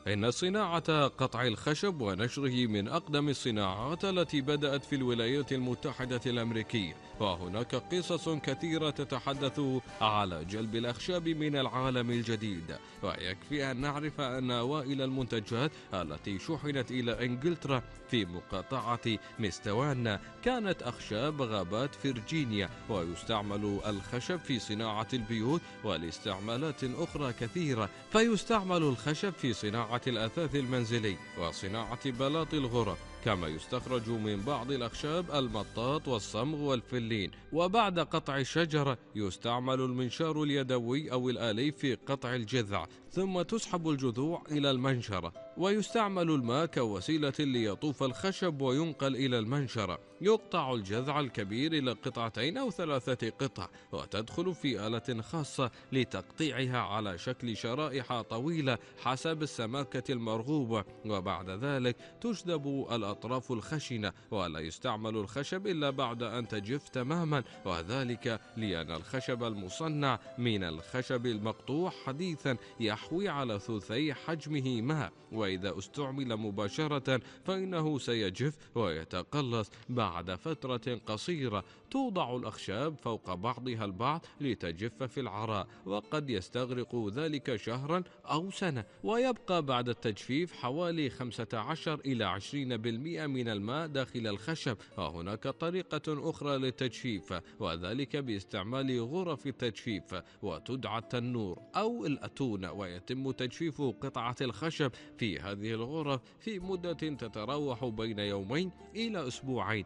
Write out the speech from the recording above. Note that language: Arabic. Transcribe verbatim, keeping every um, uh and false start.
إن صناعة قطع الخشب ونشره من أقدم الصناعات التي بدأت في الولايات المتحدة الأمريكية، وهناك قصص كثيرة تتحدث على جلب الأخشاب من العالم الجديد، ويكفي أن نعرف أن أوائل المنتجات التي شحنت إلى إنجلترا في مقاطعة ميستوان كانت أخشاب غابات فرجينيا، ويستعمل الخشب في صناعة البيوت ولاستعمالات أخرى كثيرة، فيستعمل الخشب في صناعة الأثاث المنزلي وصناعة بلاط الغرف، كما يستخرج من بعض الأخشاب المطاط والصمغ والفلين. وبعد قطع الشجرة يستعمل المنشار اليدوي أو الآلي في قطع الجذع، ثم تسحب الجذوع إلى المنشرة، ويستعمل الماء كوسيلة ليطوف الخشب وينقل إلى المنشرة. يقطع الجذع الكبير إلى قطعتين أو ثلاثة قطع، وتدخل في آلة خاصة لتقطيعها على شكل شرائح طويلة حسب السماكة المرغوبة، وبعد ذلك تجذب الأطراف الخشنة، ولا يستعمل الخشب إلا بعد أن تجف تماما، وذلك لأن الخشب المصنع من الخشب المقطوع حديثا يحوي على ثلثي حجمه ماء، وإذا استعمل مباشرة فإنه سيجف ويتقلص بعد فترة قصيرة. توضع الأخشاب فوق بعضها البعض لتجف في العراء، وقد يستغرق ذلك شهرا أو سنة، ويبقى بعد التجفيف حوالي خمسة عشر إلى عشرين بالمئة من الماء داخل الخشب. وهناك طريقة أخرى للتجفيف، وذلك باستعمال غرف التجفيف، وتدعى التنور أو الأتون، ويتم تجفيف قطعة الخشب في هذه الغرف في مدة تتراوح بين يومين إلى أسبوعين،